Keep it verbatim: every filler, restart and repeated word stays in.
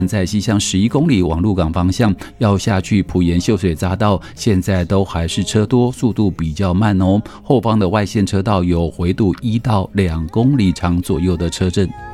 在西向十一公里往鹿港方向要下去埔盐秀水匝道，现在都还是车多，速度比较慢哦。后方的外线车道有回堵一到两公里长左右的车阵。